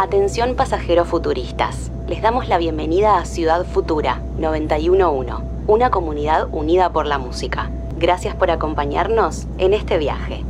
Atención pasajeros futuristas. Les damos la bienvenida a Ciudad Futura 911, una comunidad unida por la música. Gracias por acompañarnos en este viaje.